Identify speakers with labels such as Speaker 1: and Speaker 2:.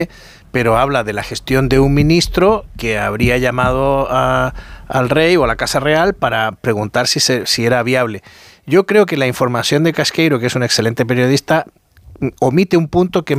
Speaker 1: pero habla de la gestión de un ministro que habría llamado al rey o a la Casa Real para preguntar si era viable. Yo creo que la información de Casqueiro, que es un excelente periodista, omite un punto que